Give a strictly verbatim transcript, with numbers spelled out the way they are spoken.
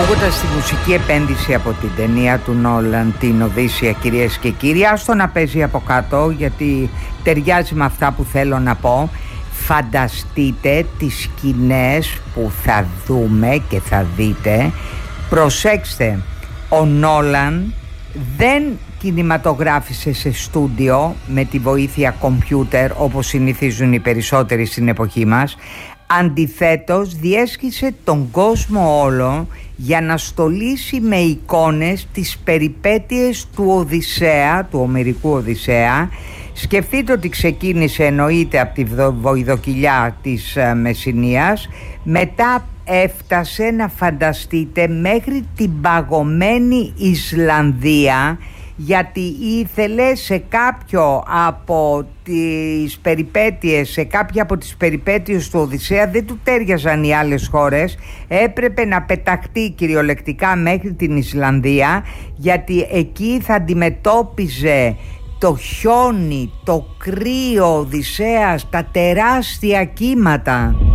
Ακούγοντας τη μουσική επένδυση από την ταινία του Νόλαν, την Οδύσσεια, κυρίες και κύριοι, άστο να παίζει από κάτω γιατί ταιριάζει με αυτά που θέλω να πω. Φανταστείτε τις σκηνές που θα δούμε και θα δείτε. Προσέξτε, ο Νόλαν δεν κινηματογράφησε σε στούντιο με τη βοήθεια κομπιούτερ όπως συνηθίζουν οι περισσότεροι στην εποχή μας. Αντιθέτως διέσχισε τον κόσμο όλο για να στολίσει με εικόνες τις περιπέτειες του Οδυσσέα, του Ομηρικού Οδυσσέα. Σκεφτείτε ότι ξεκίνησε εννοείται από τη βοηδοκυλιά της Μεσσηνίας, μετά έφτασε να φανταστείτε μέχρι την παγωμένη Ισλανδία, γιατί ήθελε σε κάποιο από τις περιπέτειες, σε κάποια από τις περιπέτειες του Οδυσσέα δεν του τέριαζαν οι άλλες χώρες, έπρεπε να πεταχτεί κυριολεκτικά μέχρι την Ισλανδία, γιατί εκεί θα αντιμετώπιζε το χιόνι, το κρύο Οδυσσέας, τα τεράστια κύματα.